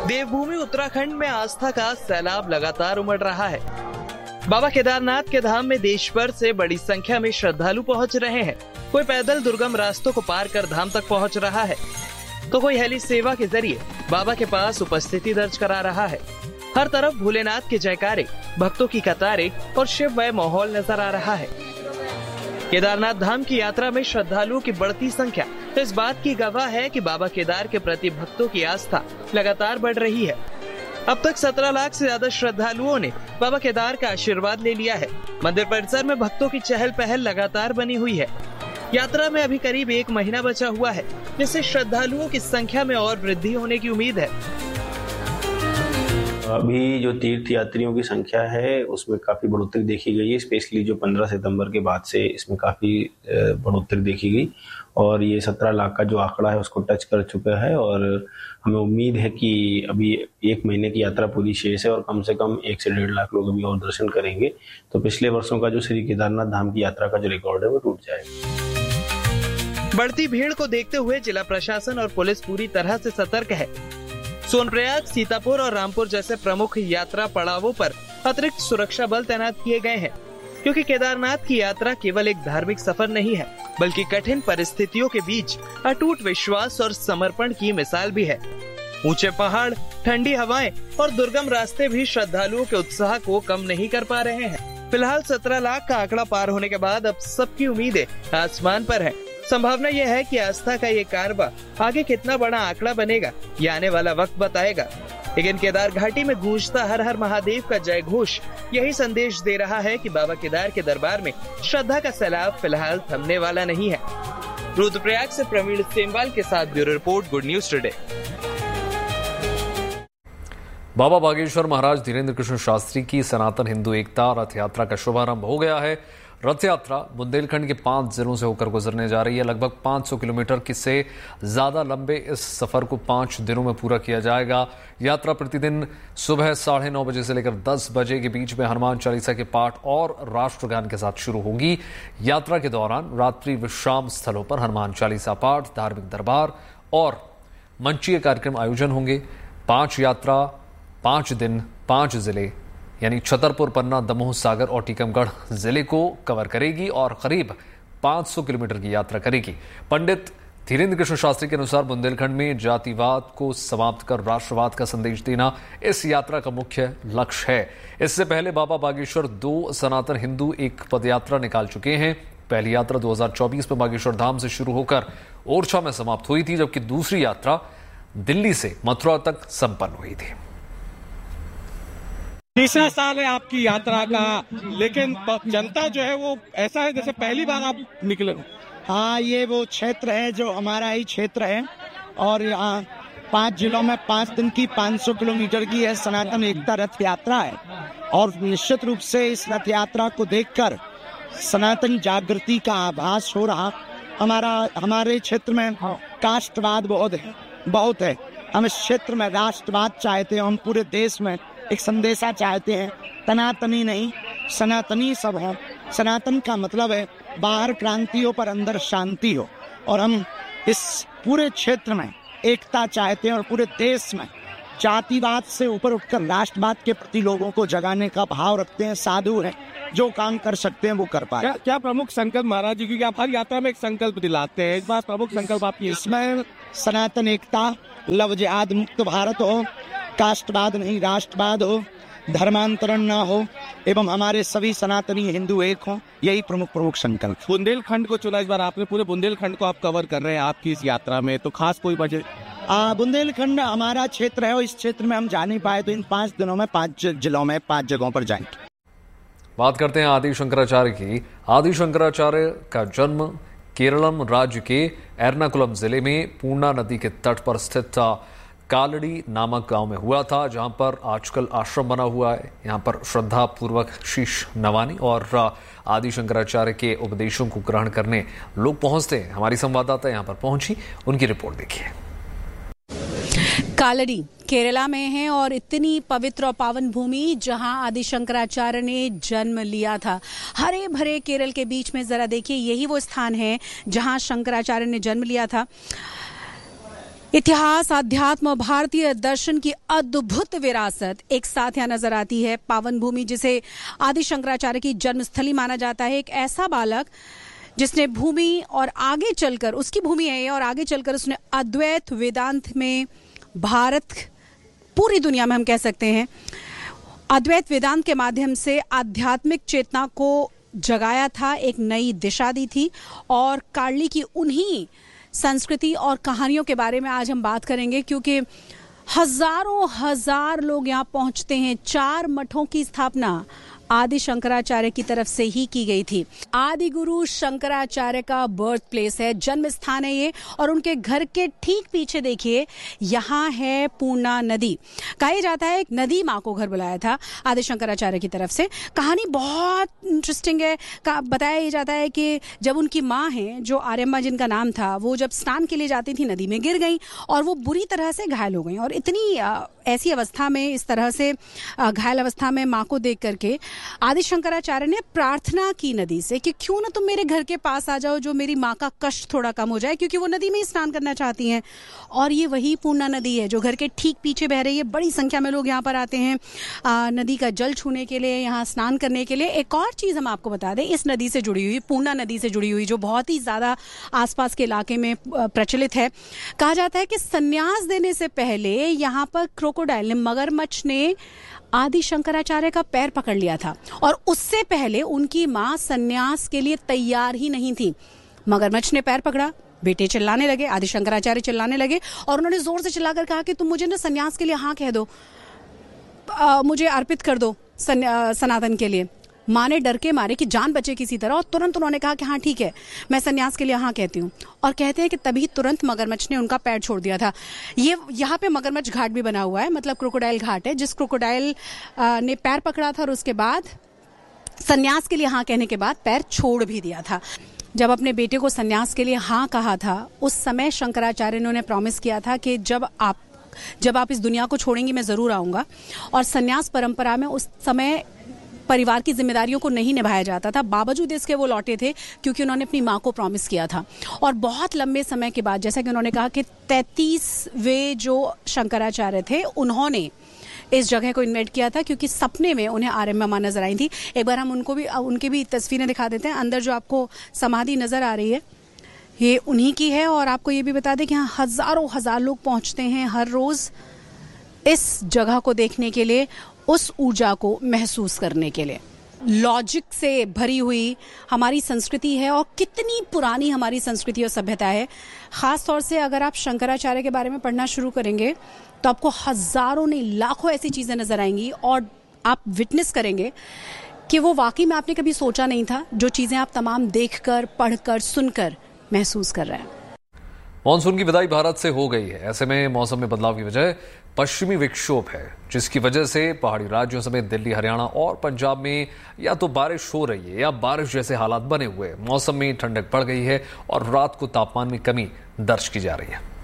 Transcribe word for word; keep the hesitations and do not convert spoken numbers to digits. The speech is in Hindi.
देवभूमि उत्तराखंड में आस्था का सैलाब लगातार उमड़ रहा है। बाबा केदारनाथ के धाम में देश भर से बड़ी संख्या में श्रद्धालु पहुंच रहे हैं। कोई पैदल दुर्गम रास्तों को पार कर धाम तक पहुंच रहा है, तो कोई हेली सेवा के जरिए बाबा के पास उपस्थिति दर्ज करा रहा है। हर तरफ भोलेनाथ के जयकारे, भक्तों की कतारें और शिवमय माहौल नजर आ रहा है। केदारनाथ धाम की यात्रा में श्रद्धालुओं की बढ़ती संख्या तो इस बात की गवाह है कि बाबा केदार के प्रति भक्तों की आस्था लगातार बढ़ रही है। अब तक सत्रह लाख से ज्यादा श्रद्धालुओं ने बाबा केदार का आशीर्वाद ले लिया है। मंदिर परिसर में भक्तों की चहल पहल लगातार बनी हुई है। यात्रा में अभी करीब एक महीना बचा हुआ है, जिससे श्रद्धालुओं की संख्या में और वृद्धि होने की उम्मीद है। अभी जो तीर्थ यात्रियों की संख्या है उसमें काफी बढ़ोतरी देखी गई है। स्पेशली जो पंद्रह सितंबर के बाद से इसमें काफी बढ़ोतरी देखी गई और ये सत्रह लाख का जो आंकड़ा है उसको टच कर चुका है। और हमें उम्मीद है कि अभी एक महीने की यात्रा पूरी शेष है और कम से कम एक से डेढ़ लाख लोग अभी और दर्शन करेंगे, तो पिछले वर्षों का जो श्री केदारनाथ धाम की यात्रा का जो रिकॉर्ड है वो टूट जाएगा। बढ़ती भीड़ को देखते हुए जिला प्रशासन और पुलिस पूरी तरह से सतर्क है। सोनप्रयाग, सीतापुर और रामपुर जैसे प्रमुख यात्रा पड़ावों पर अतिरिक्त सुरक्षा बल तैनात किए गए हैं, क्योंकि केदारनाथ की यात्रा केवल एक धार्मिक सफर नहीं है, बल्कि कठिन परिस्थितियों के बीच अटूट विश्वास और समर्पण की मिसाल भी है। ऊंचे पहाड़, ठंडी हवाएं और दुर्गम रास्ते भी श्रद्धालुओं के उत्साह को कम नहीं कर पा रहे हैं। फिलहाल सत्रह लाख का आंकड़ा पार होने के बाद अब सबकी उम्मीदें आसमान पर है। संभावना यह है कि आस्था का ये कारवा आगे कितना बड़ा आंकड़ा बनेगा, ये आने वाला वक्त बताएगा। लेकिन केदार घाटी में गूंजता हर हर महादेव का जय घोष यही संदेश दे रहा है कि बाबा केदार के दरबार में श्रद्धा का सैलाब फिलहाल थमने वाला नहीं है। रुद्रप्रयाग से प्रवीण सेमवाल के साथ bureau report, good news today. बाबा बागेश्वर महाराज धीरेन्द्र कृष्ण शास्त्री की सनातन हिंदू एकता रथ यात्रा का शुभारंभ हो गया है। रथ यात्रा बुंदेलखंड के पांच जिलों से होकर गुजरने जा रही है। लगभग पाँच सौ किलोमीटर की से ज्यादा लंबे इस सफर को पांच दिनों में पूरा किया जाएगा। यात्रा प्रतिदिन सुबह साढ़े नौ बजे से लेकर दस बजे के बीच में हनुमान चालीसा के पाठ और राष्ट्रगान के साथ शुरू होगी। यात्रा के दौरान रात्रि विश्राम स्थलों पर हनुमान चालीसा पाठ, धार्मिक दरबार और मंचीय कार्यक्रम आयोजन होंगे। पांच यात्रा पांच दिन पांच जिले यानी छतरपुर, पन्ना, दमोह, सागर और टीकमगढ़ जिले को कवर करेगी और करीब पाँच सौ किलोमीटर की यात्रा करेगी। पंडित धीरेन्द्र कृष्ण शास्त्री के अनुसार बुंदेलखंड में जातिवाद को समाप्त कर राष्ट्रवाद का संदेश देना इस यात्रा का मुख्य लक्ष्य है। इससे पहले बाबा बागेश्वर दो सनातन हिंदू एक पदयात्रा निकाल चुके हैं। पहली यात्रा दो हज़ार चौबीस में बागेश्वर धाम से शुरू होकर ओरछा में समाप्त हुई थी, जबकि दूसरी यात्रा दिल्ली से मथुरा तक संपन्न हुई थी। तीसरा साल है आपकी यात्रा का, लेकिन जनता जो है वो ऐसा है जैसे पहली बार आप निकले। हाँ, ये वो क्षेत्र है जो हमारा ही क्षेत्र है और यहाँ पांच जिलों में पांच दिन की पाँच सौ किलोमीटर की है सनातन एकता रथ यात्रा है। और निश्चित रूप से इस रथ यात्रा को देखकर सनातन जागृति का आभास हो रहा। हमारा हमारे क्षेत्र में कास्टवाद बहुत है बहुत है हम इस क्षेत्र में राष्ट्रवाद चाहते हैं। हम पूरे देश में एक संदेशा चाहते हैं, तनातनी नहीं, सनातनी सब है। सनातन का मतलब है बाहर क्रांति हो पर अंदर शांति हो, और हम इस पूरे क्षेत्र में एकता चाहते हैं और पूरे देश में जातिवाद से ऊपर उठकर राष्ट्रवाद के प्रति लोगों को जगाने का भाव रखते हैं। साधु हैं, जो काम कर सकते हैं वो कर पाए। क्या, क्या प्रमुख संकल्प महाराज जी, क्योंकि आप हर यात्रा में एक संकल्प दिलाते हैं, इस बार प्रमुख संकल्प आपकी? इसमें सनातन एकता, लव जिहाद मुक्त भारत हो, कास्टवाद नहीं राष्ट्रवाद हो, धर्मांतरण ना हो एवं हमारे सभी सनातनी हिंदू एक हों, यही प्रमुख प्रमुख संकल्प। बुंदेलखंड को चुना इस बार आपने, पूरे बुंदेलखंड को आप कवर कर रहे हैं आपकी इस यात्रा में, तो खास कोई वजह? बुंदेलखंड हमारा क्षेत्र है और इस क्षेत्र में हम जा नहीं पाए, तो इन पांच दिनों में पांच जिलों में पांच जगहों पर जाएंगे। बात करते हैं आदि शंकराचार्य की। आदि शंकराचार्य का जन्म केरलम राज्य के एर्नाकुलम जिले में पूर्णा नदी के तट पर स्थित कालड़ी नामक गांव में हुआ था, जहां पर आजकल आश्रम बना हुआ है। यहां पर श्रद्धा पूर्वक शीश नवानी और आदि शंकराचार्य के उपदेशों को ग्रहण करने लोग पहुंचते हैं। हमारी संवाददाता यहां पर पहुंची, उनकी रिपोर्ट देखिए। कालड़ी केरला में है और इतनी पवित्र और पावन भूमि जहां आदि शंकराचार्य ने जन्म लिया था। हरे भरे केरल के बीच में, जरा देखिए, यही वो स्थान है जहां शंकराचार्य ने जन्म लिया था। इतिहास, अध्यात्म, भारतीय दर्शन की अद्भुत विरासत एक साथ यहाँ नजर आती है। पावन भूमि जिसे आदि शंकराचार्य की जन्मस्थली माना जाता है, एक ऐसा बालक जिसने भूमि और आगे चलकर, उसकी भूमि है ये, और आगे चलकर उसने अद्वैत वेदांत में भारत, पूरी दुनिया में हम कह सकते हैं, अद्वैत वेदांत के माध्यम से आध्यात्मिक चेतना को जगाया था, एक नई दिशा दी थी। और कार्ली की उन्हीं संस्कृति और कहानियों के बारे में आज हम बात करेंगे, क्योंकि हजारों हजार लोग यहाँ पहुंचते हैं। चार मठों की स्थापना आदि शंकराचार्य की तरफ से ही की गई थी। आदि गुरु शंकराचार्य का बर्थ प्लेस है, जन्म स्थान है ये। और उनके घर के ठीक पीछे देखिए, यहाँ है पूर्णा नदी। कहा जाता है एक नदी माँ को घर बुलाया था आदि शंकराचार्य की तरफ से। कहानी बहुत इंटरेस्टिंग है। बताया जाता है कि जब उनकी माँ है, जो आर्यम्मा जिनका नाम था, वो जब स्नान के लिए जाती थी नदी में गिर गई और वो बुरी तरह से घायल हो गई। और इतनी ऐसी अवस्था में, इस तरह से घायल अवस्था में माँ को देख करके आदि शंकराचार्य ने प्रार्थना की नदी से कि क्यों ना तुम मेरे घर के पास आ जाओ, जो मेरी माँ का कष्ट थोड़ा कम हो जाए, क्योंकि वो नदी में ही स्नान करना चाहती हैं। और ये वही पूर्णा नदी है जो घर के ठीक पीछे बह रही है। बड़ी संख्या में लोग यहाँ पर आते हैं आ, नदी का जल छूने के लिए, यहाँ स्नान करने के लिए। एक और चीज हम आपको बता दें, इस नदी से जुड़ी हुई, पूर्णा नदी से जुड़ी हुई, जो बहुत ही ज्यादा आसपास के इलाके में प्रचलित है। कहा जाता है कि संन्यास देने से पहले यहाँ पर क्रोकोडाइल ने, मगरमच्छ ने आदि शंकराचार्य का पैर पकड़ लिया था। और उससे पहले उनकी माँ सन्यास के लिए तैयार ही नहीं थी। मगरमच्छ ने पैर पकड़ा, बेटे चिल्लाने लगे, आदि शंकराचार्य चिल्लाने लगे और उन्होंने जोर से चिल्लाकर कहा कि तुम मुझे ना सन्यास के लिए हाँ कह दो, आ, मुझे अर्पित कर दो सन, आ, सनातन के लिए। माँ ने डर के मारे कि जान बचे किसी तरह, और तुरंत उन्होंने कहा कि हाँ ठीक है, मैं सन्यास के लिए हाँ कहती हूँ। और कहते हैं कि तभी तुरंत मगरमच्छ ने उनका पैर छोड़ दिया था। ये यहाँ पे मगरमच्छ घाट भी बना हुआ है, मतलब क्रोकोडाइल घाट है, जिस क्रोकोडाइल ने पैर पकड़ा था और उसके बाद सन्यास के लिए हाँ कहने के बाद पैर छोड़ भी दिया था। जब अपने बेटे को सन्यास के लिए हाँ कहा था, उस समय शंकराचार्य ने उन्हें प्रॉमिस किया था कि जब आप जब आप इस दुनिया को छोड़ेंगी मैं जरूर आऊंगा। और सन्यास परंपरा में उस समय परिवार की जिम्मेदारियों को नहीं निभाया जाता था, बावजूद इसके वो लौटे थे क्योंकि उन्होंने अपनी माँ को प्रॉमिस किया था। और बहुत लंबे समय के बाद, जैसा कि उन्होंने कहा कि तैंतीसवें जो शंकराचार्य थे, उन्होंने इस जगह को इन्वेट किया था क्योंकि सपने में उन्हें आर्यम्मा माँ नजर आई थी। एक बार हम उनको भी, उनकी भी तस्वीरें दिखा देते हैं। अंदर जो आपको समाधि नजर आ रही है, ये उन्हीं की है। और आपको ये भी बता दें कि यहाँ हजारों हजार लोग पहुंचते हैं हर रोज इस जगह को देखने के लिए, उस ऊर्जा को महसूस करने के लिए। लॉजिक से भरी हुई हमारी संस्कृति है, और कितनी पुरानी हमारी संस्कृति और सभ्यता है। खास तौर से अगर आप शंकराचार्य के बारे में पढ़ना शुरू करेंगे तो आपको हजारों नहीं लाखों ऐसी चीजें नजर आएंगी, और आप विटनेस करेंगे कि वो वाकई में आपने कभी सोचा नहीं था, जो चीजें आप तमाम देखकर, पढ़कर, सुनकर महसूस कर रहे हैं। मानसून की विदाई भारत से हो गई है। ऐसे में मौसम में बदलाव की वजह पश्चिमी विक्षोभ है, जिसकी वजह से पहाड़ी राज्यों समेत दिल्ली, हरियाणा और पंजाब में या तो बारिश हो रही है या बारिश जैसे हालात बने हुए हैं। मौसम में ठंडक बढ़ गई है और रात को तापमान में कमी दर्ज की जा रही है।